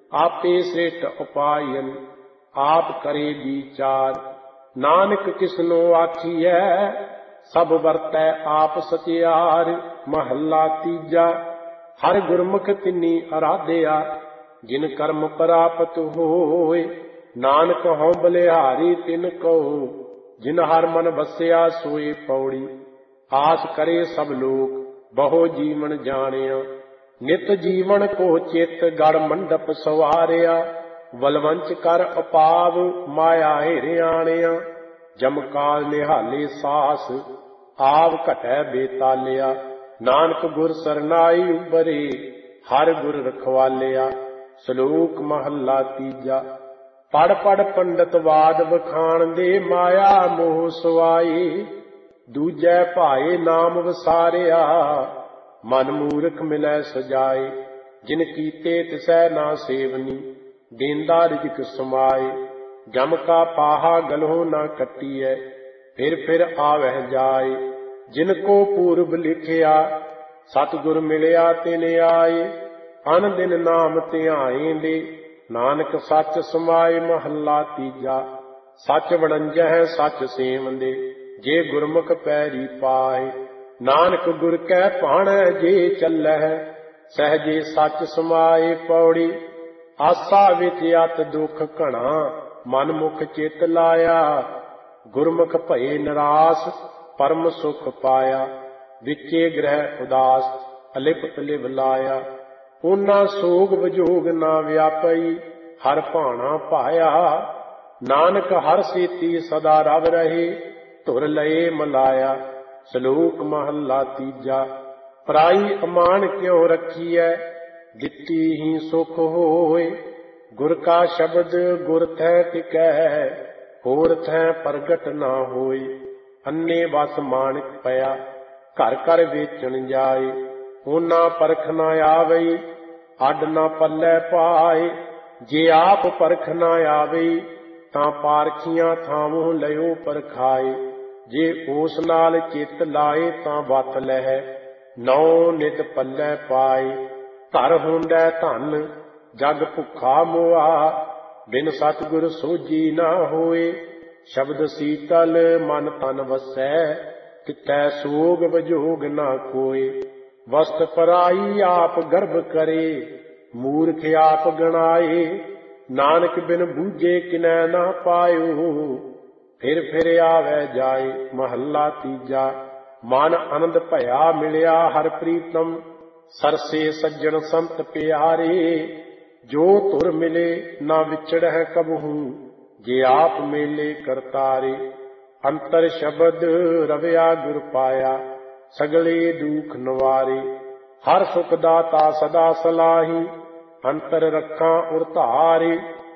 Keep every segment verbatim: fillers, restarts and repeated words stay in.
आपे श्रेष्ठ उपायन आप करे विचार। नानक किसनो आखिए सब वरतै आप सतियार। महला तीजा हर गुरमुख तिन्नी आराध्या जिन कर्म प्राप्त होए। नानक हों बलिहारी तिन कहो जिन हर मन बसिया सोए। पौड़ी आस करे सब लोग बहु जीवन जानिया। नित जीवन को चित गढ़ मंडप सवारिया। बलवंच कर अपाव माया हिरियाणिया। जमकाल निहाले सास आव घटै बेतालिया। नानक गुर सरनाई उबरे हर गुर रखवालिया। श्लोक महला तीजा पढ़ पढ़ पंडित वाद बखान दे माया मोह सुआई। दूजै भाए नाम विसारिया मन मूर्ख मिलै सजाए। जिन कीते तिसै ना सेवनी देंदा रिजक समाए। जम का पाहा गलों ना कटिए फिर फिर आवह जाए। जिनको पूर्व लिखिया सतगुर मिलिया तिन आए। अन दिन नाम ध्याएंदे नानक सच समाए। महला तीजा सच वड़ंजह सच सेवंदे जे गुरमुख पैरी पाए। नानक गुर कै भाणै जे चलह सहजे सच समाए। पौड़ी आसा विच अत दुख घना मन मुख चित लाया। गुरमुख भये निराश परम सुख पाया। विचे ग्रह उदास अलिपत लिव लाया। ऊना सोग विजोग ना व्यापई हर भाणा पाया। नानक हर सेती सदा रव रहे धुर लए मलाया। श्लोक महला तीजा पराई अमान क्यों रखिए दित्ती ही सुख होए। गुर का शब्द गुर थै टिकै होर थै प्रगट ना होए। अन्ने बस माणिक पया घर घर वेचन जाए। ऊना परख ना आवई अड ना पल्लै पाए। जे आप परख ना आवई तां पारखियां थावों लयो परखाए। जे उस नाल चित लाए तां वत लह नौ नित पल्लै पाए। घर हुंदै धन जग भुखा मोआ बिन सतगुर सोझी ना होए। शब्द सीतल मन तन वसै कितै सोग विजोग ना कोय। वस्त पराई आप गर्भ करे मूर्ख आप गणाए। नानक बिन बूझे किनै ना पायो फिर फिर आवै जाए। महला तीजा मन आनंद भया मिलिया हर प्रीतम सरसे सज्जन संत प्यारे। जो तुर मिले ना विचड़ह कबहू जे आप मेले करतारे। अंतर शब्द रविया गुर पाया सगले दुख नवारे। हर सुख दाता सदा सलाही अंतर रखा उरतारे।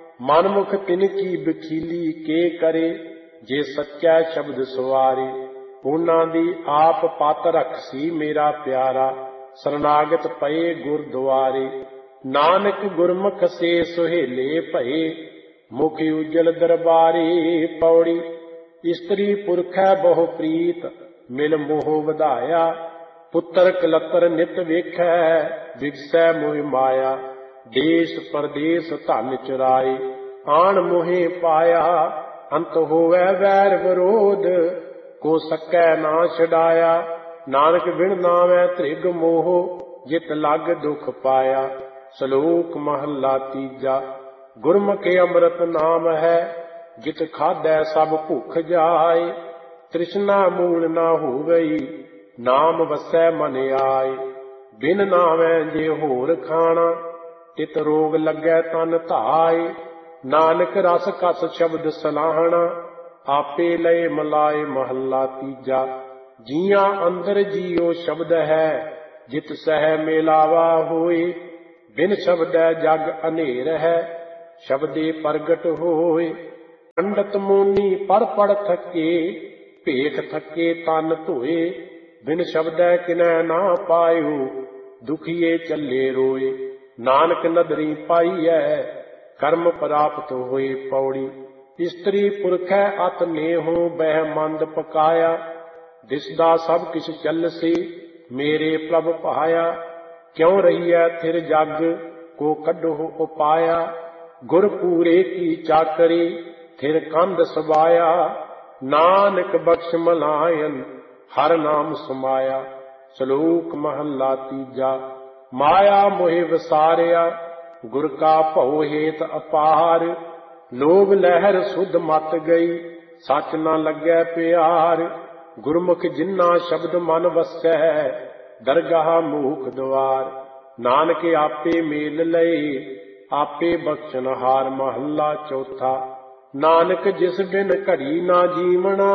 मनमुख तिनकी बखीली के करे जे सच्चा शब्द सवारे। ऊना दी आप पत रखसी मेरा प्यारा शरणागत पए गुरद्वारे। नानक गुरमुख से सुहेले भये मुख उज्जल दरबारे। पौड़ी स्त्री पुरखै बहु प्रीत मिल मोह वधाया। पुत्र कलतर नित वेखै विगसै मोह माया। देश परदेश धन चुराए आन मोहे पाया। अंत होवै वैर विरोध को सकै ना छडाया। नानक बिन नावै त्रिग मोह जित लग दुख पाया। श्लोक महला तीजा गुरमुख अमृत नाम है जित खाधै सब भुख जाए। तृष्णा मूल ना हो गई नाम वसै मन आए। बिन नावै जे होर खाना तित रोग लगै तन धाए। नानक रस कस शब्द सलाहना आपे लय मलाए। महला तीजा जिया अंदर जियो शब्द है जित सह मेलावा होए। बिन शब्दै जग अनेर है शब्दे प्रगट होए। पंडित मोनी पढ़ पढ़ थके भेख थके तन धोए। बिन शब्दै किनै ना पायो दुखिए चले रोए। नानक नदरी पाईऐ कर्म प्राप्त होए। पौड़ी स्त्री पुरखै अत नेहो बह मंद पकाया। दिसदा सब किछ चल से मेरे प्रभ पाया। क्यों रहीऐ थिर जग को कढो उपाया। गुर पूरे की चाकरी थिर कंध सबाया। नानक बख्श मलायन हर नाम समाया। श्लोक महला तीजा। माया मोहि विसारिया गुर का भव हेत अपार। लोभ लहर सुध मत गई सच न लगे प्यार। गुरमुख जिन्ना शब्द मन वसै दरगाह मूख द्वार। नानक आपे मेल लए आपे बख्शनहार। महला चौथा। नानक जिस बिन घड़ी ना जीवना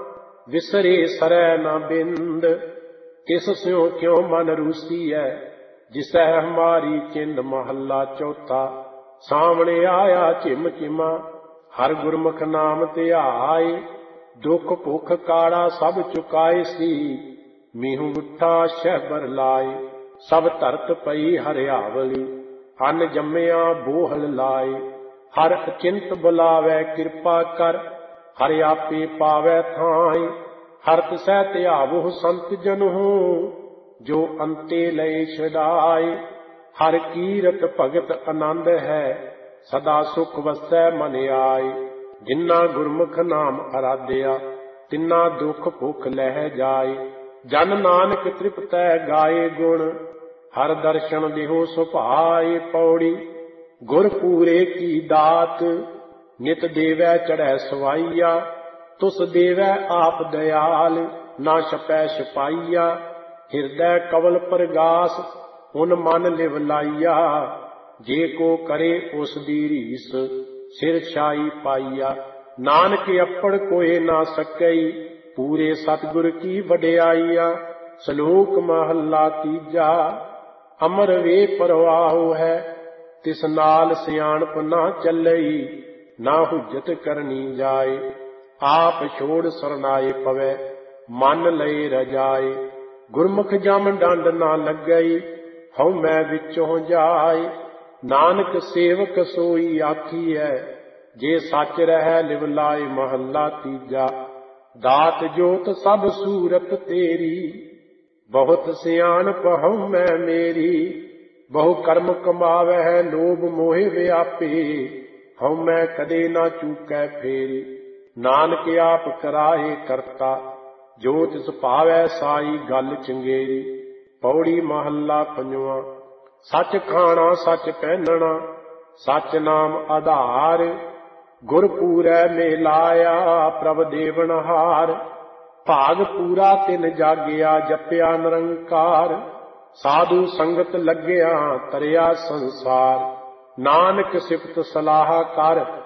विसरे सरै न बिंद। तिस स्यों क्यों मन रूसी है जिसै हमारी चिंद। महला चौथा। सामने आया चिम चिमा हर गुरमुख नाम ध्याए। दुख भुख काड़ा सब चुकाए सी मीहू उठा शहबर लाए। सब धरत पई हरियावली अन जम्मिया बोहल लाए। हर अचिंत बुलावै कृपा कर हर आपे पावै थाई। हर तिसै ध्यावो संत जनहू जो अंते लय छड़ाए। हर कीरत भगत आनंद है सदा सुख वसै मन आए। जिन्ना गुरमुख नाम आराध्या तिन्ना दुख भुख लह जाए। जन नानक तृप्तै गाए गुण हर दर्शन देहो सुभाए। पौड़ी। गुर पूरे की दात नित देवै चढ़ै सवाइया। तुस देवै आप दयाल ना छपै छपाइया। हिरदै कवल प्रगास उन मन लिव लाइया। जे को करे उस दी रीस सिर छाई पाइया। नानक अपड़ कोई ना सकई पूरे सतगुर की वड्याइया। श्लोक महला तीजा। अमर वे परवाहो है तिस नाल सियाणप ना चलई। ना हुज्जत करनी जाए आप छोड़ सरनाए पवै मन लय रजाए। गुरमुख जम डंड ना लगई हਉ मैं विचों जाए। नानक सेवक सोई आखीਐ जे सच रहै लिव लाए। महला तीजा। दात जोत सब सूरत तेरी बहुत सियाणप हਉ मैं मेरी। बहु कर्म कमावै लोभ मोह व्यापे हਉ मैं कदे ना चूकै फेरी। नानक आप कराए करता जो तिस भावै साई गल चंगेरी। पौड़ी। महला पंजवा। सच खाना सच पहनना सच नाम आधार। गुर पूरै मेलाया प्रभ देवनहार। भाग पूरा तिन जागिया जपिया निरंकार। साधु संगत लग्या तरिया संसार। नानक सिफत सलाह कर